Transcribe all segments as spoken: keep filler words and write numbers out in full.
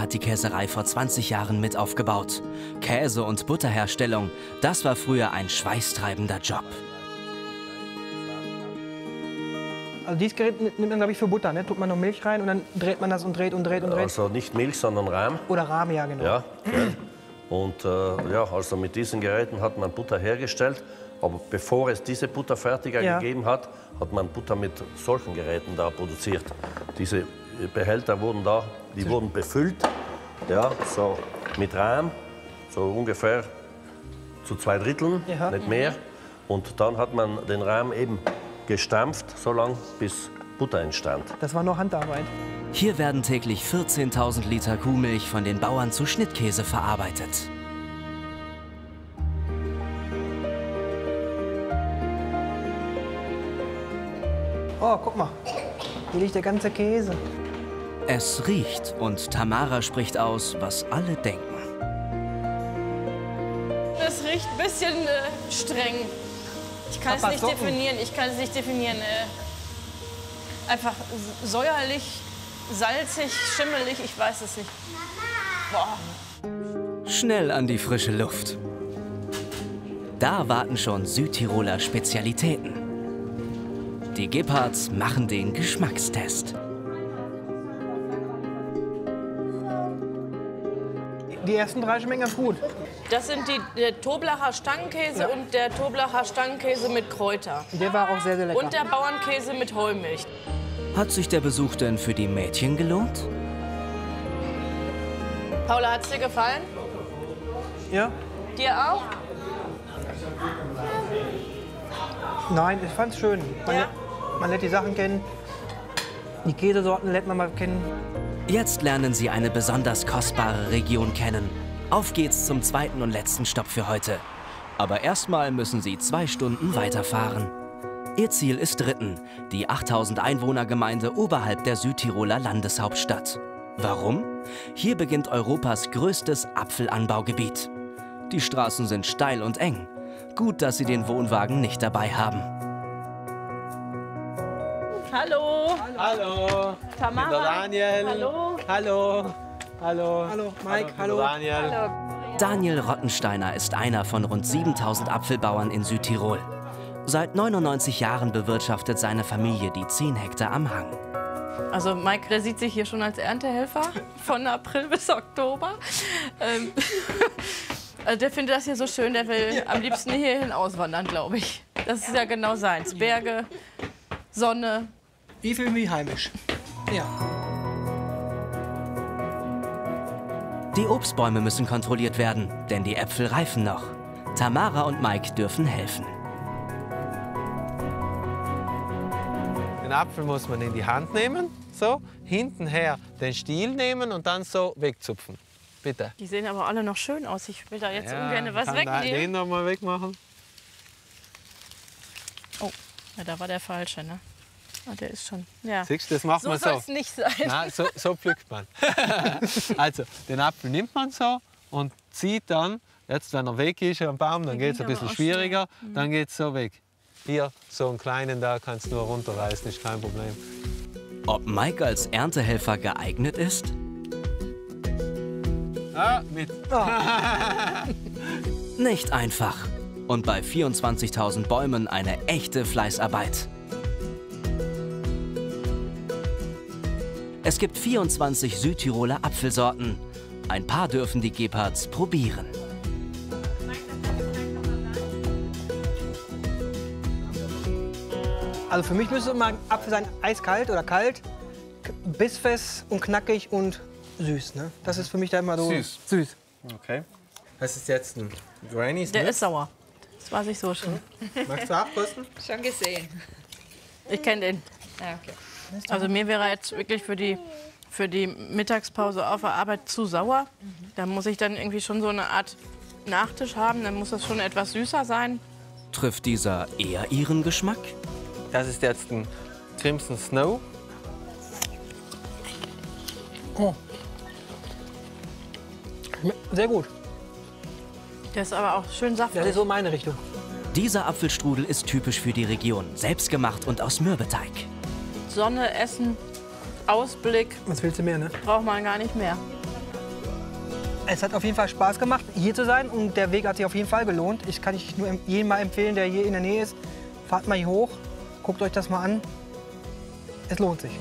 hat die Käserei vor zwanzig Jahren mit aufgebaut. Käse- und Butterherstellung, das war früher ein schweißtreibender Job. Also dieses Gerät nimmt man, glaube ich, für Butter, ne? Tut man noch Milch rein und dann dreht man das und dreht und dreht und dreht. Also nicht Milch, sondern Rahm. Oder Rahm, ja, genau. Ja, okay. Und äh, ja, also mit diesen Geräten hat man Butter hergestellt. Aber bevor es diese Butterfertiger ja. gegeben hat, hat man Butter mit solchen Geräten da produziert. Diese Behälter wurden da, die wurden befüllt, ja, so mit Rahm, so ungefähr zu zwei Dritteln, ja. nicht mehr. Und dann hat man den Rahm eben gestampft, so lange bis Butter entstand. Das war noch Handarbeit. Hier werden täglich vierzehntausend Liter Kuhmilch von den Bauern zu Schnittkäse verarbeitet. Oh, guck mal, hier liegt der ganze Käse. Es riecht und Tamara spricht aus, was alle denken. Es riecht ein bisschen äh, streng. Ich kann Papa, es nicht Socken. definieren. Ich kann es nicht definieren. Äh, einfach säuerlich, salzig, schimmelig. Ich weiß es nicht. Boah. Schnell an die frische Luft. Da warten schon Südtiroler Spezialitäten. Die Gebhards machen den Geschmackstest. Die ersten drei schmecken ganz gut. Das sind die, der Toblacher Stangenkäse ja. und der Toblacher Stangenkäse mit Kräuter. Der war auch sehr, sehr lecker. Und der Bauernkäse mit Heumilch. Hat sich der Besuch denn für die Mädchen gelohnt? Paula, hat's dir gefallen? Ja. Dir auch? Nein, ich fand's schön. Man, Ja. man lernt die Sachen kennen. Die Käsesorten lernt man mal kennen. Jetzt lernen Sie eine besonders kostbare Region kennen. Auf geht's zum zweiten und letzten Stopp für heute. Aber erstmal müssen Sie zwei Stunden weiterfahren. Ihr Ziel ist Ritten, die achttausend Einwohnergemeinde oberhalb der Südtiroler Landeshauptstadt. Warum? Hier beginnt Europas größtes Apfelanbaugebiet. Die Straßen sind steil und eng. Gut, dass Sie den Wohnwagen nicht dabei haben. Hallo. Hallo. Tamara. Ich bin der Daniel. Hallo. Hallo. Hallo. Hallo, Mike. Hallo. Hallo. Daniel. Hallo. Daniel Rottensteiner ist einer von rund siebentausend Apfelbauern in Südtirol. Seit neunundneunzig Jahren bewirtschaftet seine Familie die zehn Hektar am Hang. Also Mike, der sieht sich hier schon als Erntehelfer von April bis Oktober. Ähm, also der findet das hier so schön, der will am liebsten hierhin auswandern, glaube ich. Das ist ja genau seins. Berge, Sonne. Ich fühle mich heimisch. Ja. Die Obstbäume müssen kontrolliert werden, denn die Äpfel reifen noch. Tamara und Mike dürfen helfen. Den Apfel muss man in die Hand nehmen, so, hintenher den Stiel nehmen und dann so wegzupfen. Bitte. Die sehen aber alle noch schön aus. Ich will da jetzt Ja, ungern was kann da den wegnehmen. noch mal wegmachen. Oh, ja, da war der falsche, ne? Ah, der ist schon. Ja. Siehst du, das macht So man soll so. es nicht sein. Nein, so, so pflückt man. Also, den Apfel nimmt man so und zieht dann, jetzt wenn er weg ist am Baum, dann Die geht es ein gehen bisschen aber auch schwieriger, dann geht es so weg. Hier, so einen kleinen da kannst du nur runterreißen, ist kein Problem. Ob Mike als Erntehelfer geeignet ist? Ah, mit. Nicht einfach. Und bei vierundzwanzigtausend Bäumen eine echte Fleißarbeit. Es gibt vierundzwanzig Südtiroler Apfelsorten. Ein paar dürfen die Gebhards probieren. Also für mich müsste immer ein Apfel sein eiskalt oder kalt, k- bissfest und knackig und süß. Ne? Das ist für mich da immer so Süß. süß. Okay. Das ist jetzt ein Granny Der Smith. ist sauer. Das weiß ich so schon. Magst du abkosten? Schon gesehen. Ich kenne den. Ah, okay. Also mir wäre jetzt wirklich für die, für die Mittagspause auf der Arbeit zu sauer. Da muss ich dann irgendwie schon so eine Art Nachtisch haben. Dann muss das schon etwas süßer sein. Trifft dieser eher Ihren Geschmack? Das ist jetzt ein Crimson Snow. Oh. Sehr gut. Der ist aber auch schön Das saftig. ist so meine Richtung. Dieser Apfelstrudel ist typisch für die Region, selbstgemacht und aus Mürbeteig. Sonne, Essen, Ausblick, Was willst du mehr, ne? braucht man gar nicht mehr. Es hat auf jeden Fall Spaß gemacht, hier zu sein und der Weg hat sich auf jeden Fall gelohnt. Ich kann ich nur jedem mal empfehlen, der hier in der Nähe ist, fahrt mal hier hoch, guckt euch das mal an. Es lohnt sich.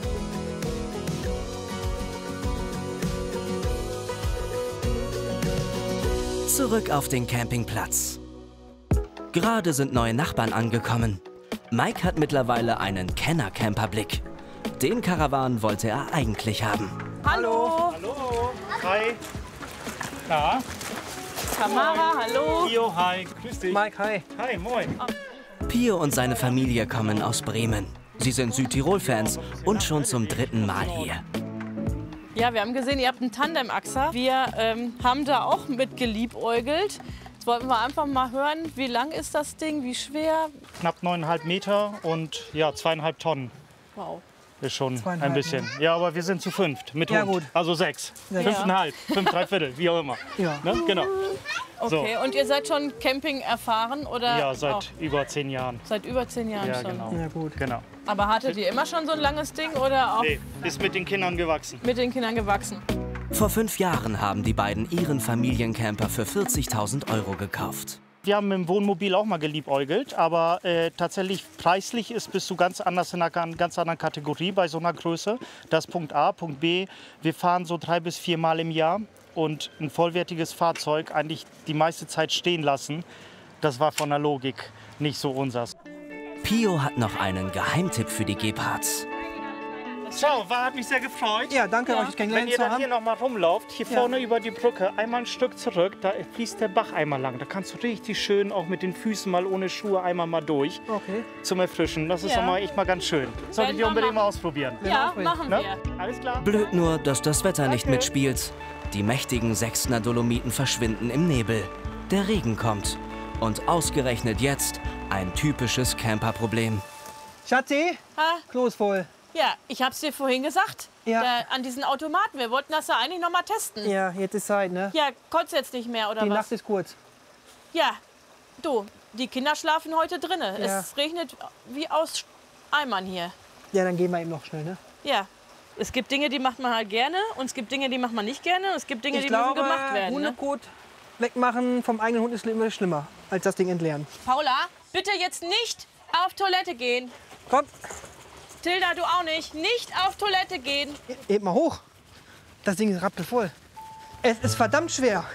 Zurück auf den Campingplatz. Gerade sind neue Nachbarn angekommen. Mike hat mittlerweile einen Kenner-Camper-Blick. Den Karawan wollte er eigentlich haben. Hallo. Hallo. Hi. Na? Tamara, hallo. Pio, hi. Grüß dich. Mike, hi. Hi, moin. Pio und seine Familie kommen aus Bremen. Sie sind Südtirol-Fans und schon zum dritten Mal hier. Ja, wir haben gesehen, ihr habt einen Tandem-Achser. Wir ähm, haben da auch mit geliebäugelt. Jetzt wollten wir einfach mal hören, wie lang ist das Ding, wie schwer? Knapp neuneinhalb Meter und ja, zweieinhalb Tonnen. Wow. Ist schon Zweieinhalb, ein bisschen. Ja, aber wir sind zu fünft mit Ja, Hund. gut. Also sechs. Ja. Fünfeinhalb, fünf, drei Viertel, wie auch immer. Ja. Ne? Genau. Okay, und ihr seid schon Camping erfahren oder? Ja, seit auch? über zehn Jahren. Seit über zehn Jahren Ja, schon. genau. Ja, gut. Genau. Aber hattet ihr immer schon so ein langes Ding oder auch Nee, ist mit den Kindern gewachsen. mit den Kindern gewachsen? Vor fünf Jahren haben die beiden ihren Familiencamper für vierzigtausend Euro gekauft. Wir haben im Wohnmobil auch mal geliebäugelt, aber äh, tatsächlich preislich ist bist du ganz anders in einer ganz anderen Kategorie bei so einer Größe. Das ist Punkt A. Punkt B, wir fahren so drei bis vier Mal im Jahr und ein vollwertiges Fahrzeug eigentlich die meiste Zeit stehen lassen. Das war von der Logik nicht so unsers. Pio hat noch einen Geheimtipp für die Gepards. Ciao, war, hat mich sehr gefreut. Ja, danke, euch Wenn kennengelernt ihr zu dann hier haben. noch mal rumlauft, hier Ja. vorne über die Brücke, einmal ein Stück zurück, da fließt der Bach einmal lang. Da kannst du richtig schön auch mit den Füßen mal ohne Schuhe einmal mal durch Okay. zum Erfrischen. Das ist Ja. doch mal echt mal ganz schön. Solltet Werden ihr wir unbedingt mal machen. ausprobieren. Ja, ausprobieren. machen Ne? wir. Alles klar? Blöd nur, dass das Wetter nicht Danke. mitspielt. Die mächtigen Sechstner Dolomiten verschwinden im Nebel. Der Regen kommt. Und ausgerechnet jetzt ein typisches Camperproblem. Schatzi, Ha? Klo ist voll. Ja, ich hab's dir vorhin gesagt. Ja. Da, an diesen Automaten. Wir wollten das ja eigentlich noch mal testen. Ja, jetzt ist Zeit, ne? Ja, konntest jetzt nicht mehr, oder Die was? Nacht ist kurz. Ja, du, die Kinder schlafen heute drinnen. Ja. Es regnet wie aus Eimern hier. Ja, dann gehen wir eben noch schnell, ne? Ja. Es gibt Dinge, die macht man halt gerne und es gibt Dinge, die macht man nicht gerne und es gibt Dinge, Ich die glaube, müssen gemacht werden. Ne? Hundekot wegmachen vom eigenen Hund ist immer schlimmer, als das Ding entleeren. Paula, bitte jetzt nicht auf Toilette gehen. Komm, Tilda, du auch nicht. Nicht auf Toilette gehen. heb mal hoch. Das Ding ist rappelvoll. Es ist verdammt schwer.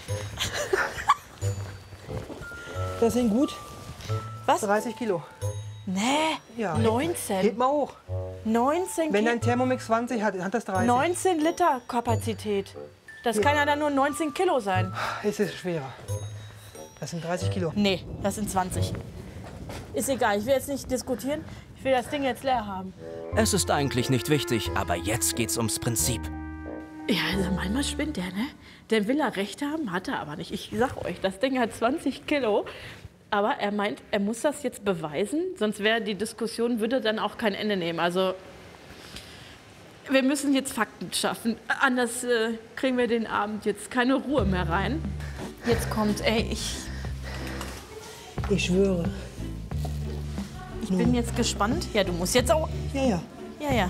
Das Ding gut. Was? dreißig Kilo. Nee, Ja. neunzehn. Heb mal hoch. neunzehn, Wenn Ki- dein Thermomix zwanzig hat, hat das dreißig. neunzehn Liter Kapazität. Das kann ja dann nur neunzehn Kilo sein. Es ist schwerer. Das sind dreißig Kilo. Nee, das sind zwanzig. Ist egal, ich will jetzt nicht diskutieren. Ich will das Ding jetzt leer haben. Es ist eigentlich nicht wichtig, aber jetzt geht's ums Prinzip. Ja, also manchmal spinnt der, ne? Der will er recht haben, hat er aber nicht. Ich sag euch, das Ding hat zwanzig Kilo. Aber er meint, er muss das jetzt beweisen, sonst wäre die Diskussion, würde dann auch kein Ende nehmen. Also wir müssen jetzt Fakten schaffen. Anders äh, kriegen wir den Abend jetzt keine Ruhe mehr rein. Jetzt kommt, ey, ich, Ich schwöre. ich bin jetzt gespannt. Ja, du musst jetzt auch. Ja, ja. Ja, ja.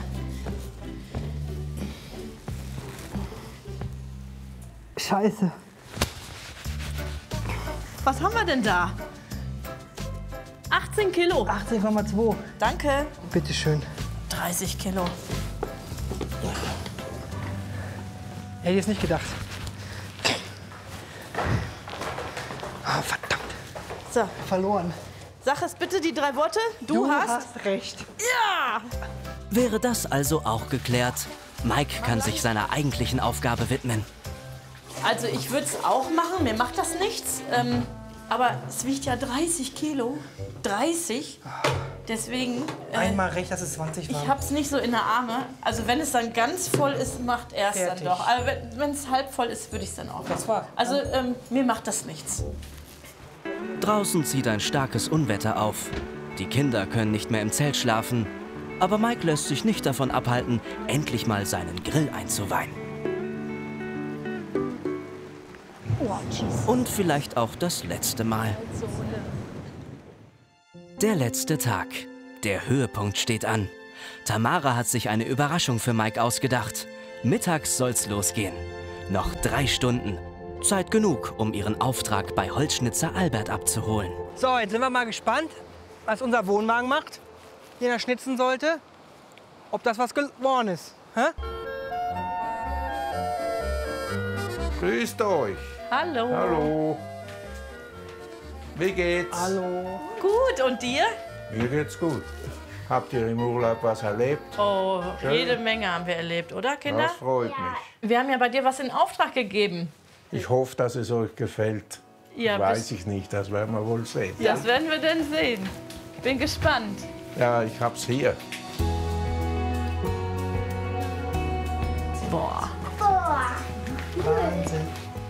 Scheiße. Was haben wir denn da? achtzehn Kilo. achtzehn Komma zwei. Danke. Bitte schön. dreißig Kilo. Hätte ich jetzt nicht gedacht. Ah, verdammt. So, Verloren. sag es bitte die drei Worte. Du, hast. recht. Ja! Wäre das also auch geklärt? Mike kann sich seiner eigentlichen Aufgabe widmen. Also ich würde es auch machen, mir macht das nichts. Ähm, aber es wiegt ja dreißig Kilo. dreißig. Deswegen, äh, Einmal recht, dass es zwanzig war. ich hab's nicht so in der Arme. Also wenn es dann ganz voll ist, macht er es dann Fertig. doch. Aber wenn es halb voll ist, würde ich es dann auch Das machen. war- Also ähm, mir macht das nichts. Draußen zieht ein starkes Unwetter auf. Die Kinder können nicht mehr im Zelt schlafen. Aber Mike lässt sich nicht davon abhalten, endlich mal seinen Grill einzuweihen. Und vielleicht auch das letzte Mal. Der letzte Tag. Der Höhepunkt steht an. Tamara hat sich eine Überraschung für Mike ausgedacht. Mittags soll's losgehen. Noch drei Stunden Zeit genug, um ihren Auftrag bei Holzschnitzer Albert abzuholen. So, jetzt sind wir mal gespannt, was unser Wohnwagen macht, den er schnitzen sollte. Ob das was geworden ist. Hä? Grüßt euch. Hallo. Hallo. Wie geht's? Hallo. Gut, und dir? Mir geht's gut. Habt ihr im Urlaub was erlebt? Oh, Schön. jede Menge haben wir erlebt, oder Kinder? Das freut mich. Wir haben ja bei dir was in Auftrag gegeben. Ich hoffe, dass es euch gefällt. Ja, Weiß ich nicht, das werden wir wohl sehen. das werden wir dann sehen. Bin gespannt. Ja, ich hab's hier. Boah, Wahnsinn.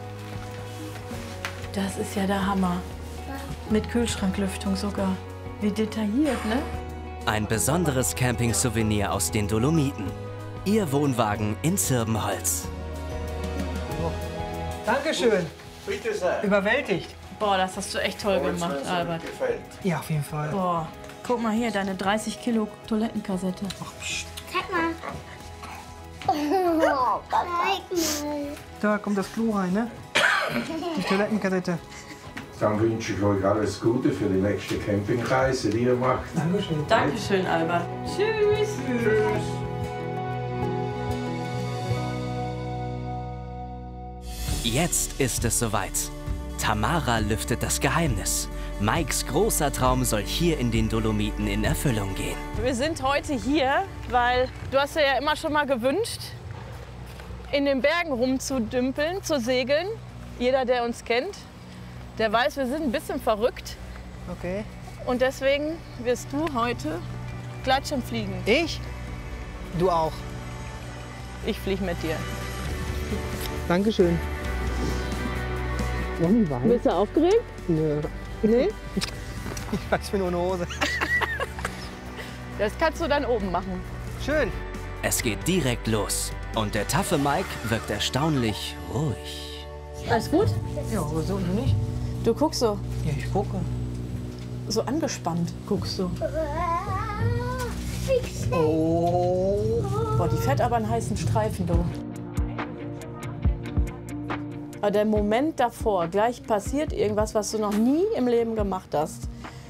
das ist ja der Hammer. Mit Kühlschranklüftung sogar. Wie detailliert, ne? Ein besonderes Camping-Souvenir aus den Dolomiten. Ihr Wohnwagen in Zirbenholz. Dankeschön. Bitte sehr. Überwältigt. Boah, das hast du echt toll gemacht, Albert. Gefällt. Ja, auf jeden Fall. Boah, guck mal hier, deine dreißig Kilo Toilettenkassette. Zeig mal. Oh, Zeig mal. Da kommt das Klo rein, ne? Die Toilettenkassette. Dann wünsche ich euch alles Gute für die nächste Campingreise, die ihr macht. Dankeschön. Dankeschön, Albert. Tschüss. Tschüss. Jetzt ist es soweit. Tamara lüftet das Geheimnis. Mikes großer Traum soll hier in den Dolomiten in Erfüllung gehen. Wir sind heute hier, weil du hast dir ja immer schon mal gewünscht, in den Bergen rumzudümpeln, zu segeln. Jeder, der uns kennt, der weiß, wir sind ein bisschen verrückt. Okay. Und deswegen wirst du heute Gleitschirm fliegen. Ich? Du auch. Ich fliege mit dir. Dankeschön. Noch nie weinen? Bist du aufgeregt? Nö. Nee? Ich weiß mir nur eine Hose. Das kannst du dann oben machen. Schön. Es geht direkt los. Und der taffe Mike wirkt erstaunlich ruhig. Alles gut? Ja, aber so du nicht? Du guckst so, Ja, ich gucke. so angespannt, guckst du. Oh. Boah, die fährt aber einen heißen Streifen, du. Aber der Moment davor, gleich passiert irgendwas, was du noch nie im Leben gemacht hast.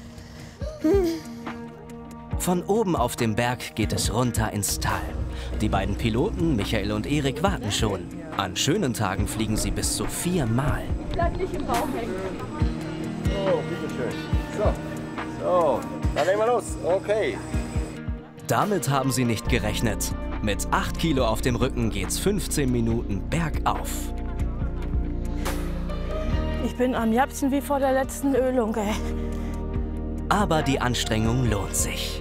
Von oben auf dem Berg geht es runter ins Tal. Die beiden Piloten, Michael und Erik, warten schon. An schönen Tagen fliegen sie bis zu viermal. Bleib nicht im Bauch hängen. So, bitteschön. So, so, dann legen wir los. Okay. Damit haben sie nicht gerechnet. Mit acht Kilo auf dem Rücken geht's fünfzehn Minuten bergauf. Ich bin am Japsen wie vor der letzten Ölung, ey. Aber die Anstrengung lohnt sich.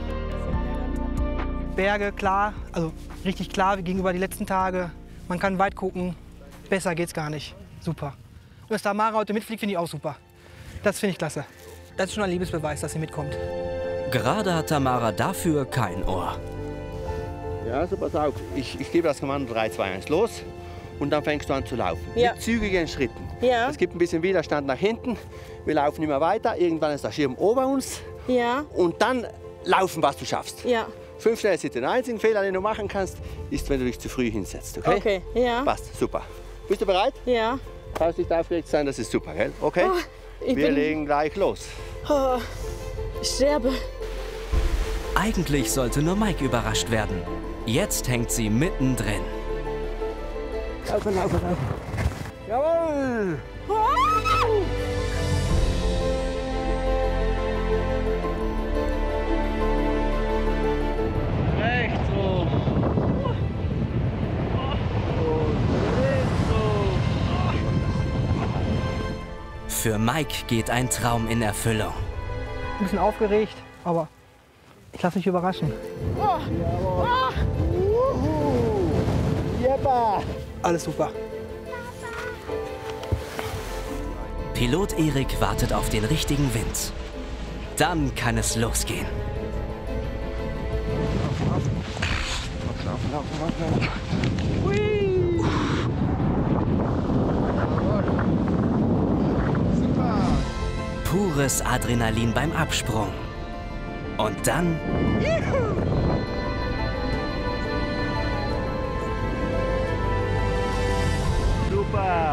Berge klar, also richtig klar wie gegenüber die letzten Tage. Man kann weit gucken. Besser geht's gar nicht. Super. Und dass Tamara heute mitfliegt, finde ich auch super. Das finde ich klasse. Das ist schon ein Liebesbeweis, dass sie mitkommt. Gerade hat Tamara dafür kein Ohr. Ja, so pass auf. Ich, ich gebe das Kommando drei, zwei, eins los und dann fängst du an zu laufen. Ja. Mit zügigen Schritten. Ja. Es gibt ein bisschen Widerstand nach hinten. Wir laufen immer weiter. Irgendwann ist der Schirm ober uns. Ja, Und dann laufen, was du schaffst. ja. Fünf schnell sind der einzige Fehler, den du machen kannst, ist, wenn du dich zu früh hinsetzt. Okay? Okay, ja. Passt, super. Bist du bereit? Ja. Brauchst nicht aufgeregt sein, das ist super, gell? Okay? Oh, ich Wir bin- legen gleich los. Oh, ich sterbe. Eigentlich sollte nur Mike überrascht werden. Jetzt hängt sie mittendrin. Laufen, laufen, laufen. Jawohl! Für Mike geht ein Traum in Erfüllung. Ein bisschen aufgeregt, aber ich lasse mich überraschen. Alles super. Pilot Erik wartet auf den richtigen Wind. Dann kann es losgehen. Pures Adrenalin beim Absprung. Und dann Super!